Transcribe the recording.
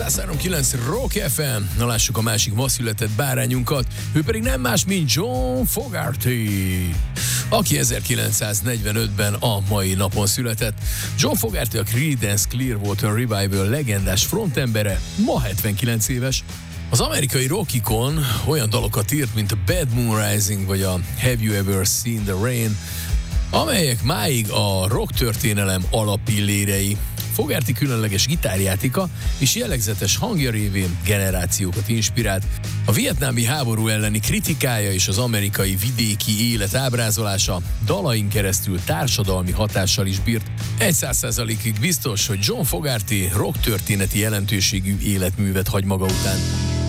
103.9 Rock FM. Na lássuk a másik ma született bárányunkat. Ő pedig nem más, mint John Fogerty, aki 1945-ben a mai napon született. John Fogerty a Creedence Clearwater Revival legendás frontembere, ma 79 éves. Az amerikai rockikon olyan dalokat írt, mint a Bad Moon Rising vagy a Have You Ever Seen the Rain, amelyek máig a rock történelem alappillérei. Fogerty különleges gitárjátéka és jellegzetes hangja révén generációkat inspirált. A vietnámi háború elleni kritikája és az amerikai vidéki élet ábrázolása dalain keresztül társadalmi hatással is bírt. 100%-ig biztos, hogy John Fogerty rock történeti jelentőségű életművet hagy maga után.